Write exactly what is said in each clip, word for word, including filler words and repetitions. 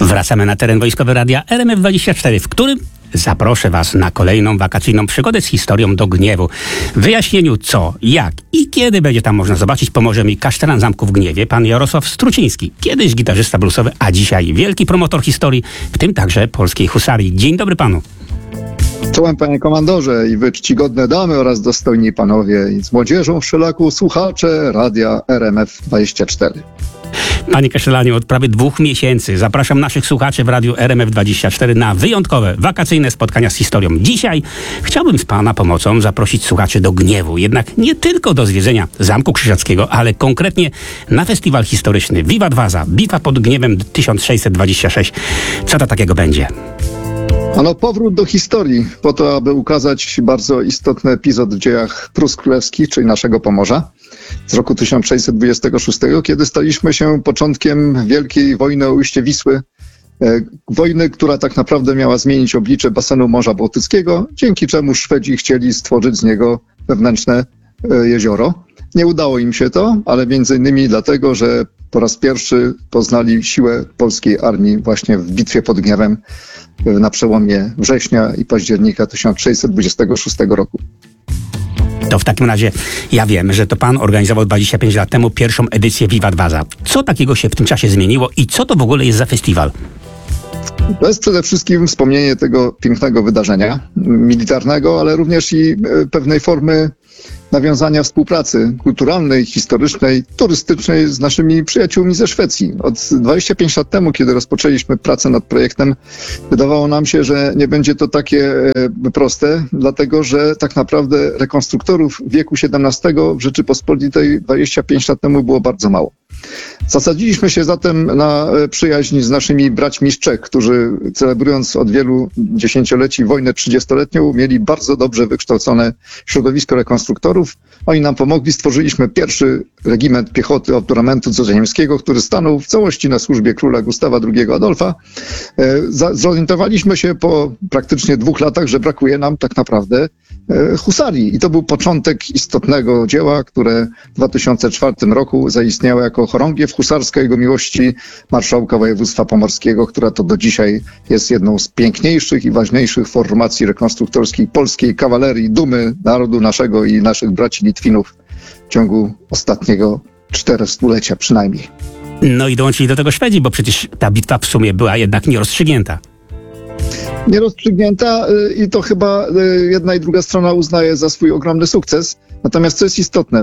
Wracamy na teren Wojskowy Radia R M F dwadzieścia cztery, w którym zaproszę Was na kolejną wakacyjną przygodę z historią do Gniewu. W wyjaśnieniu co, jak i kiedy będzie tam można zobaczyć, pomoże mi kasztelan zamku w Gniewie, pan Jarosław Struciński. Kiedyś gitarzysta bluesowy, a dzisiaj wielki promotor historii, w tym także polskiej husarii. Dzień dobry panu. Czołem, panie komandorze, i wy czcigodne damy oraz dostojni panowie, i z młodzieżą wszelaką słuchacze Radia R M F dwadzieścia cztery. Panie kasztelanie, od prawie dwóch miesięcy zapraszam naszych słuchaczy w Radiu R M F dwadzieścia cztery na wyjątkowe, wakacyjne spotkania z historią. Dzisiaj chciałbym z pana pomocą zaprosić słuchaczy do Gniewu. Jednak nie tylko do zwiedzenia Zamku Krzyżackiego, ale konkretnie na festiwal historyczny Wiwat Waza, Bitwa pod Gniewem tysiąc sześćset dwadzieścia sześć. Co to takiego będzie? Ano powrót do historii, po to, aby ukazać bardzo istotny epizod w dziejach Prus Królewskich, czyli naszego Pomorza, z roku tysiąc sześćset dwudziestego szóstego, kiedy staliśmy się początkiem wielkiej wojny o ujście Wisły. E, wojny, która tak naprawdę miała zmienić oblicze basenu Morza Bałtyckiego, dzięki czemu Szwedzi chcieli stworzyć z niego wewnętrzne e, jezioro. Nie udało im się to, ale między innymi dlatego, że po raz pierwszy poznali siłę polskiej armii właśnie w bitwie pod Gniewem na przełomie września i października tysiąc sześćset dwudziestego szóstego roku. To w takim razie ja wiem, że to pan organizował dwadzieścia pięć lat temu pierwszą edycję Wiwat Waza. Co takiego się w tym czasie zmieniło i co to w ogóle jest za festiwal? To jest przede wszystkim wspomnienie tego pięknego wydarzenia militarnego, ale również i pewnej formy nawiązania współpracy kulturalnej, historycznej, turystycznej z naszymi przyjaciółmi ze Szwecji. Od dwudziestu pięciu lat temu, kiedy rozpoczęliśmy pracę nad projektem, wydawało nam się, że nie będzie to takie e, proste, dlatego że tak naprawdę rekonstruktorów wieku siedemnastego w Rzeczypospolitej dwadzieścia pięć lat temu było bardzo mało. Zasadziliśmy się zatem na przyjaźń z naszymi braćmi z Czech, którzy celebrując od wielu dziesięcioleci wojnę trzydziestoletnią mieli bardzo dobrze wykształcone środowisko rekonstruktorów. Oni nam pomogli, stworzyliśmy pierwszy regiment piechoty Obturamentu Cudzoziemskiego, który stanął w całości na służbie króla Gustawa drugiego Adolfa. Zorientowaliśmy się po praktycznie dwóch latach, że brakuje nam tak naprawdę husarii. I to był początek istotnego dzieła, które w dwa tysiące czwartym roku zaistniało jako chorągiew husarska Jego Miłości Marszałka Województwa Pomorskiego, która to do dzisiaj jest jedną z piękniejszych i ważniejszych formacji rekonstruktorskiej polskiej kawalerii, dumy narodu naszego i naszych braci Litwinów w ciągu ostatniego czterostulecia przynajmniej. No i dołączyli do tego Szwedzi, bo przecież ta bitwa w sumie była jednak nierozstrzygnięta. Nierozstrzygnięta i to chyba jedna i druga strona uznaje za swój ogromny sukces. Natomiast co jest istotne,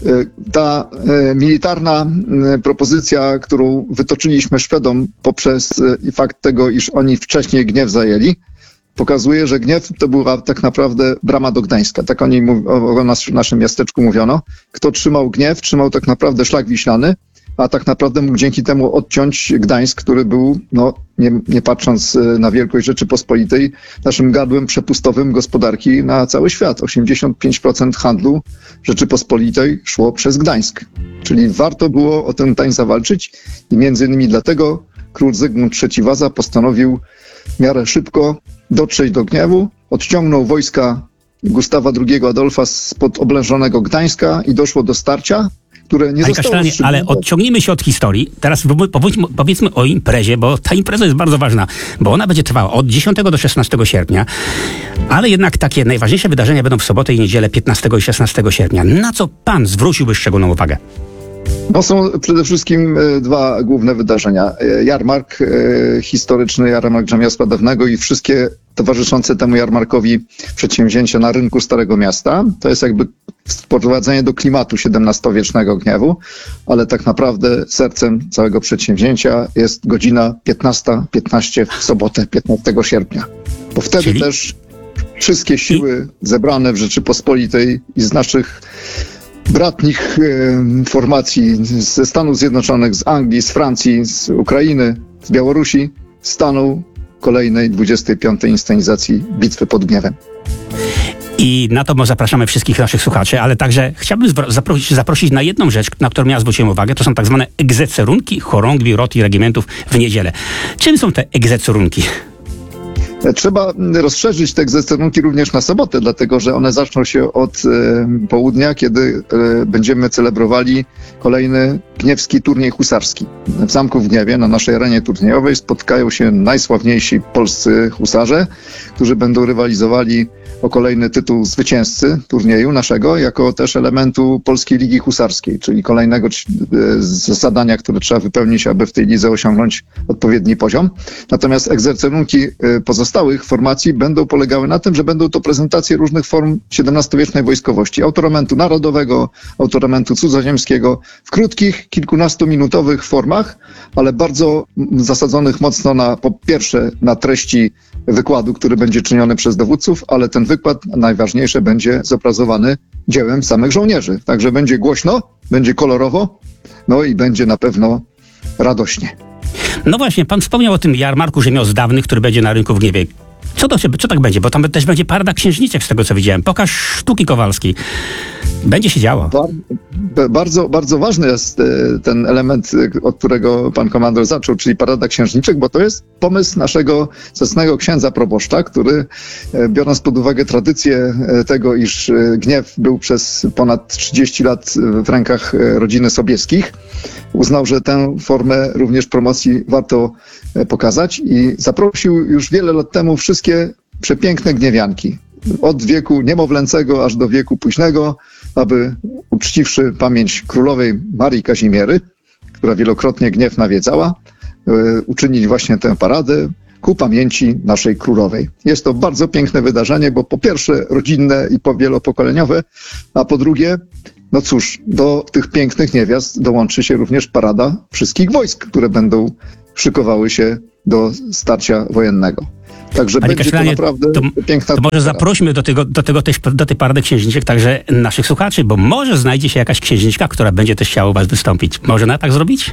ta militarna propozycja, którą wytoczyliśmy Szwedom poprzez fakt tego, iż oni wcześniej Gniew zajęli, pokazuje, że Gniew to była tak naprawdę brama do Gdańska. Tak oni o naszym miasteczku mówiono. Kto trzymał Gniew, trzymał tak naprawdę szlak wiślany, a tak naprawdę mógł dzięki temu odciąć Gdańsk, który był, no nie, nie patrząc na wielkość Rzeczypospolitej, naszym gardłem przepustowym gospodarki na cały świat. osiemdziesiąt pięć procent handlu Rzeczypospolitej szło przez Gdańsk. Czyli warto było o ten Gdańsk zawalczyć i między innymi dlatego król Zygmunt trzeci Waza postanowił w miarę szybko dotrzeć do Gniewu, odciągnął wojska Gustawa drugiego Adolfa spod oblężonego Gdańska i doszło do starcia, które nie Panie zostało Kasztelanie, ale odciągnijmy się od historii. Teraz powiedzmy, powiedzmy o imprezie, bo ta impreza jest bardzo ważna, bo ona będzie trwała od dziesiątego do szesnastego sierpnia, ale jednak takie najważniejsze wydarzenia będą w sobotę i niedzielę piętnastego i szesnastego sierpnia. Na co pan zwróciłby szczególną uwagę? No są przede wszystkim dwa główne wydarzenia. Jarmark historyczny, jarmark rzemiosła dawnego i wszystkie towarzyszące temu jarmarkowi przedsięwzięcia na rynku Starego Miasta. To jest jakby wprowadzenie do klimatu siedemnastowiecznego Gniewu, ale tak naprawdę sercem całego przedsięwzięcia jest godzina piętnasta piętnaście w sobotę piętnastego sierpnia. Bo wtedy Czyli? też wszystkie siły zebrane w Rzeczypospolitej i z naszych bratnich e, formacji ze Stanów Zjednoczonych, z Anglii, z Francji, z Ukrainy, z Białorusi staną kolejnej dwudziestej piątej inscenizacji Bitwy pod Gniewem. I na to zapraszamy wszystkich naszych słuchaczy, ale także chciałbym zaprosić, zaprosić na jedną rzecz, na którą ja zwróciłem uwagę. To są tak zwane egzecerunki chorągwi, rot i regimentów w niedzielę. Czym są te egzecerunki? Trzeba rozszerzyć te egzercynunki również na sobotę, dlatego że one zaczną się od e, południa, kiedy e, będziemy celebrowali kolejny gniewski turniej husarski. W Zamku w Gniewie, na naszej arenie turniejowej, spotkają się najsławniejsi polscy husarze, którzy będą rywalizowali o kolejny tytuł zwycięzcy turnieju naszego, jako też elementu Polskiej Ligi Husarskiej, czyli kolejnego zadania, które trzeba wypełnić, aby w tej lidze osiągnąć odpowiedni poziom. Natomiast egzercynunki pozostałych formacji będą polegały na tym, że będą to prezentacje różnych form siedemnastowiecznej wojskowości. Autoramentu narodowego, autoramentu cudzoziemskiego, w krótkich, kilkunastominutowych formach, ale bardzo zasadzonych mocno na, po pierwsze, na treści wykładu, który będzie czyniony przez dowódców, ale ten wykład, najważniejsze, będzie zobrazowany dziełem samych żołnierzy. Także będzie głośno, będzie kolorowo, no i będzie na pewno radośnie. No właśnie, pan wspomniał o tym jarmarku rzemiosł-dawnych, który będzie na rynku w Gniewie. Co to się, co tak będzie? Bo tam też będzie parada księżniczek, z tego co widziałem. Pokaż sztuki kowalskiej. Będzie się działo. Bardzo, bardzo ważny jest ten element, od którego pan komandor zaczął, czyli parada księżniczek, bo to jest pomysł naszego zacnego księdza proboszcza, który, biorąc pod uwagę tradycję tego, iż Gniew był przez ponad trzydzieści lat w rękach rodziny Sobieskich, uznał, że tę formę również promocji warto pokazać i zaprosił już wiele lat temu wszystkie przepiękne gniewianki. Od wieku niemowlęcego aż do wieku późnego, aby uczciwszy pamięć królowej Marii Kazimiery, która wielokrotnie Gniew nawiedzała, uczynić właśnie tę paradę ku pamięci naszej królowej. Jest to bardzo piękne wydarzenie, bo po pierwsze rodzinne i po wielopokoleniowe, a po drugie, no cóż, do tych pięknych niewiast dołączy się również parada wszystkich wojsk, które będą szykowały się do starcia wojennego. Także Panie będzie to naprawdę to, piękna... To może zaprośmy do, tego, do, tego też, do tej parady księżniczek także naszych słuchaczy, bo może znajdzie się jakaś księżniczka, która będzie też chciała u was wystąpić. Może na tak zrobić?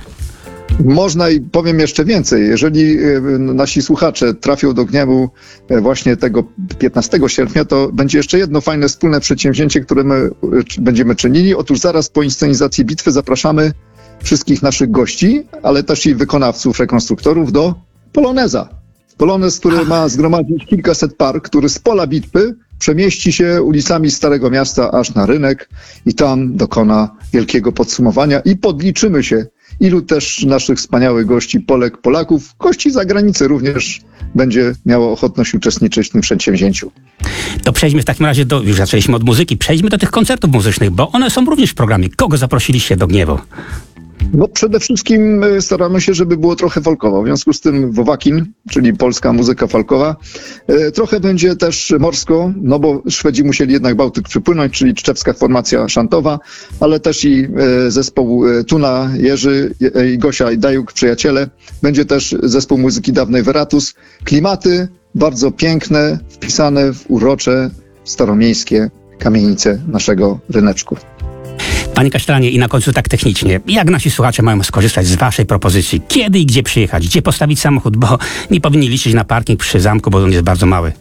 Można i powiem jeszcze więcej. Jeżeli nasi słuchacze trafią do Gniewu właśnie tego piętnastego sierpnia, to będzie jeszcze jedno fajne wspólne przedsięwzięcie, które my będziemy czynili. Otóż zaraz po inscenizacji bitwy zapraszamy wszystkich naszych gości, ale też i wykonawców, rekonstruktorów do Poloneza. Polonez, który ma zgromadzić kilkaset par, który z pola bitwy przemieści się ulicami Starego Miasta aż na rynek i tam dokona wielkiego podsumowania i podliczymy się, ilu też naszych wspaniałych gości, Polek, Polaków, gości z zagranicy również będzie miało ochotność uczestniczyć w tym przedsięwzięciu. To przejdźmy w takim razie do, już zaczęliśmy od muzyki, przejdźmy do tych koncertów muzycznych, bo one są również w programie. Kogo zaprosiliście do Gniewu? No przede wszystkim staramy się, żeby było trochę folkowo. W związku z tym Wowakin, czyli polska muzyka folkowa. Trochę będzie też morsko, no bo Szwedzi musieli jednak Bałtyk przypłynąć, czyli czczewska formacja szantowa, ale też i zespół Tuna, Jerzy i Gosia i Dajuk, przyjaciele. Będzie też zespół muzyki dawnej Veratus. Klimaty bardzo piękne, wpisane w urocze, staromiejskie kamienice naszego ryneczku. Panie Kasztelanie, i na końcu tak technicznie, jak nasi słuchacze mają skorzystać z waszej propozycji? Kiedy i gdzie przyjechać? Gdzie postawić samochód? Bo nie powinni liczyć na parking przy zamku, bo on jest bardzo mały.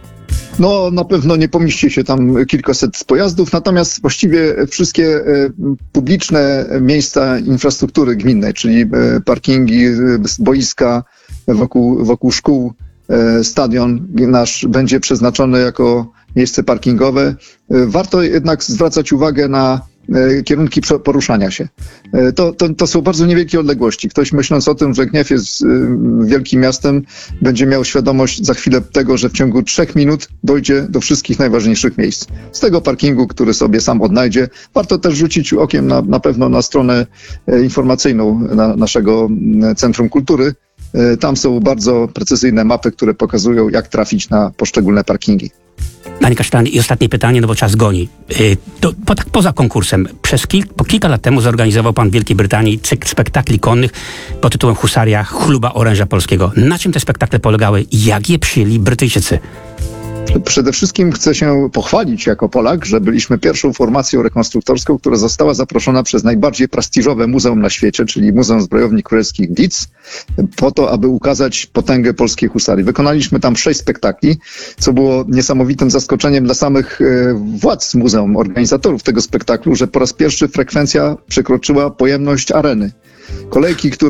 No na pewno nie pomieści się tam kilkaset pojazdów, natomiast właściwie wszystkie e, publiczne miejsca infrastruktury gminnej, czyli e, parkingi, e, boiska wokół, wokół szkół, e, stadion nasz będzie przeznaczony jako miejsce parkingowe. E, warto jednak zwracać uwagę na kierunki poruszania się. To, to, to są bardzo niewielkie odległości. Ktoś myśląc o tym, że Gniew jest wielkim miastem, będzie miał świadomość za chwilę tego, że w ciągu trzech minut dojdzie do wszystkich najważniejszych miejsc. Z tego parkingu, który sobie sam odnajdzie, warto też rzucić okiem na, na pewno na stronę informacyjną na naszego Centrum Kultury. Tam są bardzo precyzyjne mapy, które pokazują, jak trafić na poszczególne parkingi. Panie Kasztelanie, i ostatnie pytanie, no bo czas goni. Yy, to, po, tak poza konkursem, przez kil, po kilka lat temu zorganizował pan w Wielkiej Brytanii cykl spektakli konnych pod tytułem Husaria, chluba oręża polskiego. Na czym te spektakle polegały i jak je przyjęli Brytyjczycy? Przede wszystkim chcę się pochwalić jako Polak, że byliśmy pierwszą formacją rekonstruktorską, która została zaproszona przez najbardziej prestiżowe muzeum na świecie, czyli Muzeum Zbrojowni Królewskich w Leeds, po to, aby ukazać potęgę polskiej husarii. Wykonaliśmy tam sześć spektakli, co było niesamowitym zaskoczeniem dla samych władz muzeum, organizatorów tego spektaklu, że po raz pierwszy frekwencja przekroczyła pojemność areny. Kolejki, które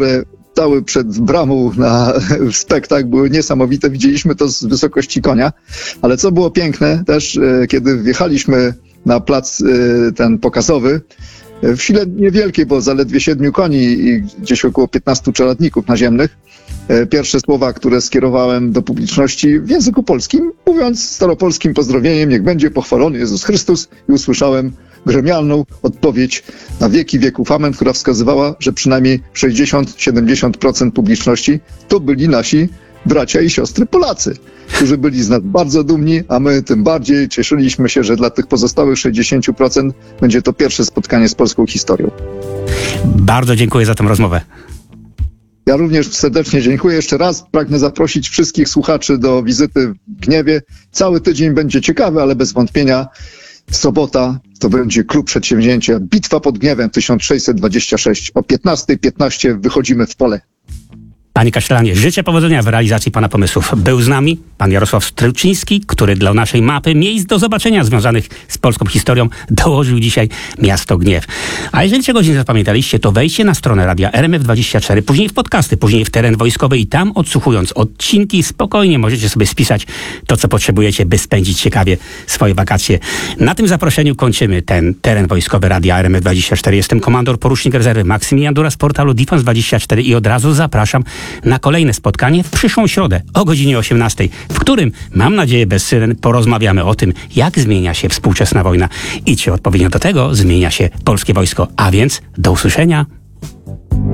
stały przed bramą na spektakl, były niesamowite. Widzieliśmy to z wysokości konia. Ale co było piękne też, kiedy wjechaliśmy na plac ten pokazowy, w sile niewielkiej, bo zaledwie siedmiu koni i gdzieś około piętnastu czeladników naziemnych. Pierwsze słowa, które skierowałem do publiczności w języku polskim, mówiąc staropolskim pozdrowieniem: niech będzie pochwalony Jezus Chrystus, i usłyszałem gremialną odpowiedź na wieki wieków amen, która wskazywała, że przynajmniej sześćdziesiąt do siedemdziesięciu procent publiczności to byli nasi bracia i siostry Polacy, którzy byli z nas bardzo dumni, a my tym bardziej cieszyliśmy się, że dla tych pozostałych sześćdziesięciu procent będzie to pierwsze spotkanie z polską historią. Bardzo dziękuję za tę rozmowę. Ja również serdecznie dziękuję. Jeszcze raz pragnę zaprosić wszystkich słuchaczy do wizyty w Gniewie. Cały tydzień będzie ciekawy, ale bez wątpienia sobota to będzie klub przedsięwzięcia Bitwa pod Gniewem tysiąc sześćset dwadzieścia sześć. O piętnasta piętnaście wychodzimy w pole. Panie kasztelanie, życzę powodzenia w realizacji pana pomysłów. Był z nami pan Jarosław Stryczyński, który dla naszej mapy miejsc do zobaczenia związanych z polską historią dołożył dzisiaj miasto Gniew. A jeżeli czegoś nie zapamiętaliście, to wejdźcie na stronę radia R M F dwadzieścia cztery, później w podcasty, później w teren wojskowy i tam, odsłuchując odcinki, spokojnie możecie sobie spisać to, co potrzebujecie, by spędzić ciekawie swoje wakacje. Na tym zaproszeniu kończymy ten teren wojskowy radia R M F dwadzieścia cztery. Jestem komandor porucznik rezerwy Maksymilian Dura z portalu Defense dwadzieścia cztery i od razu zapraszam na kolejne spotkanie w przyszłą środę o godzinie osiemnastej, w którym, mam nadzieję bez syren, porozmawiamy o tym, jak zmienia się współczesna wojna i czy odpowiednio do tego zmienia się polskie wojsko. A więc do usłyszenia.